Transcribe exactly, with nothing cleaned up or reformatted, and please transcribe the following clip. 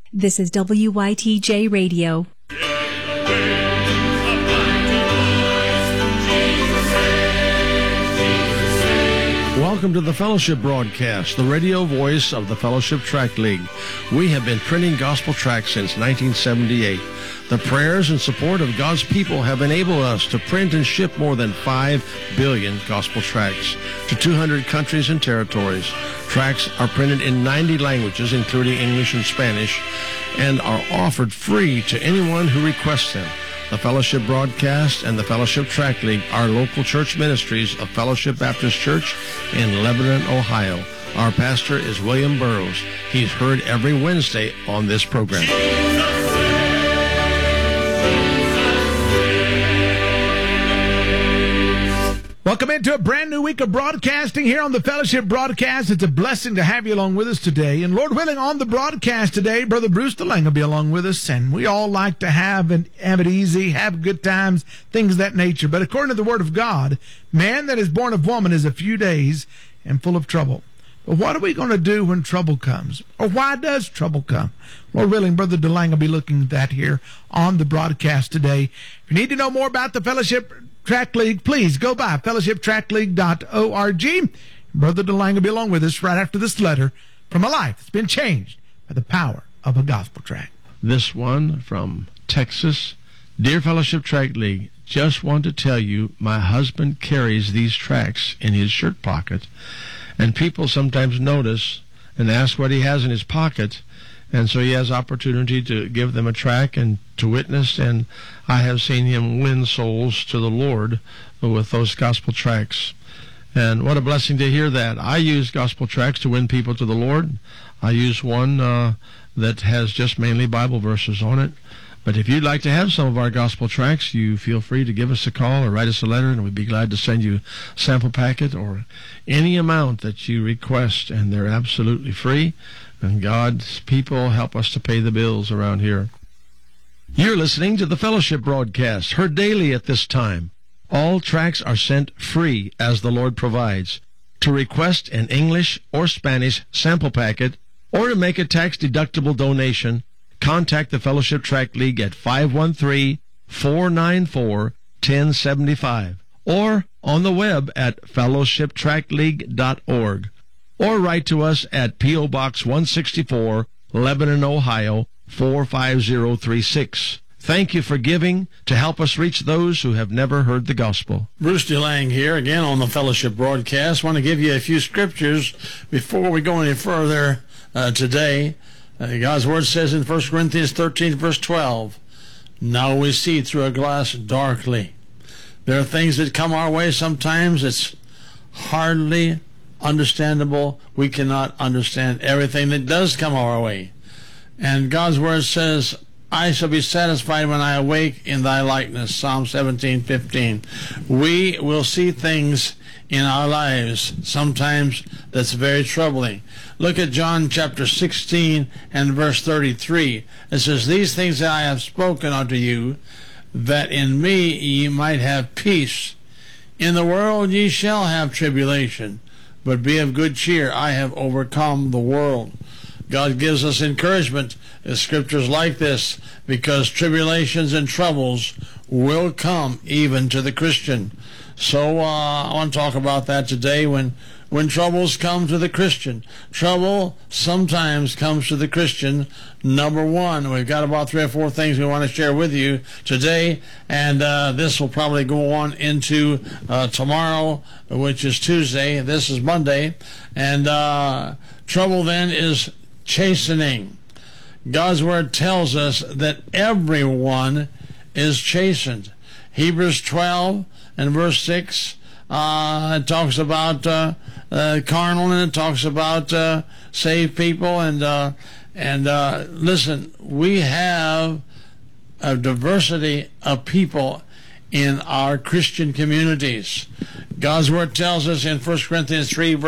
This is W Y T J Radio. Welcome to the Fellowship Broadcast, the radio voice of the Fellowship Tract League. We have been printing gospel tracts since nineteen seventy-eight. The prayers and support of God's people have enabled us to print and ship more than five billion gospel tracts to two hundred countries and territories. Tracts are printed in ninety languages, including English and Spanish, and are offered free to anyone who requests them. The Fellowship Broadcast and the Fellowship Tract League are local church ministries of Fellowship Baptist Church in Lebanon, Ohio. Our pastor is William Burroughs. He's heard every Wednesday on this program. Welcome into a brand new week of broadcasting here on the Fellowship Broadcast. It's a blessing to have you along with us today. And Lord willing, on the broadcast today, Brother Bruce DeLange will be along with us. And we all like to have, and have it easy, have good times, things of that nature. But according to the Word of God, man that is born of woman is a few days and full of trouble. But what are we going to do when trouble comes? Or why does trouble come? Lord willing, Brother DeLange will be looking at that here on the broadcast today. If you need to know more about the Fellowship Tract League, please go by fellowship tract league dot org. Brother DeLange will be along with us right after this letter from a life that's been changed by the power of a gospel tract. This one from Texas. Dear Fellowship Tract League, just want to tell you my husband carries these tracts in his shirt pocket, and people sometimes notice and ask what he has in his pocket, and so he has opportunity to give them a tract and to witness, and I have seen him win souls to the Lord with those gospel tracts. And what a blessing to hear that. I use gospel tracts to win people to the Lord. I use one uh, that has just mainly Bible verses on it. But if you'd like to have some of our gospel tracts, you feel free to give us a call or write us a letter, and we'd be glad to send you a sample packet or any amount that you request, and they're absolutely free. And God's people help us to pay the bills around here. You're listening to the Fellowship Broadcast, heard daily at this time. All tracts are sent free as the Lord provides. To request an English or Spanish sample packet or to make a tax-deductible donation, contact the Fellowship Tract League at five one three, four nine four, one zero seven five or on the web at fellowship tract league dot org. Or write to us at P O. Box one sixty-four, Lebanon, Ohio, four five zero three six. Thank you for giving to help us reach those who have never heard the gospel. Bruce DeLange here again on the Fellowship Broadcast. I want to give you a few scriptures before we go any further uh, today. Uh, God's Word says in First Corinthians thirteen, verse twelve, now we see through a glass darkly. There are things that come our way sometimes that's hardly understandable. We cannot understand everything that does come our way. And God's Word says, I shall be satisfied when I awake in thy likeness, Psalm seventeen fifteen. We will see things in our lives sometimes that's very troubling. Look at John chapter sixteen and verse thirty-three. It says, these things that I have spoken unto you, that in me ye might have peace. In the world ye shall have tribulation, but be of good cheer, I have overcome the world. God gives us encouragement in scriptures like this, because tribulations and troubles will come even to the Christian. So uh, I want to talk about that today. When when troubles come to the Christian, trouble sometimes comes to the Christian. Number one, we've got about three or four things we want to share with you today, and uh, this will probably go on into uh, tomorrow, which is Tuesday. This is Monday, and uh, trouble then is chastening. God's Word tells us that everyone is chastened. Hebrews twelve and verse six, uh, it talks about uh, uh, carnal, and it talks about uh, saved people. And uh, and uh, listen, we have a diversity of people in our Christian communities. God's Word tells us in First Corinthians three, verse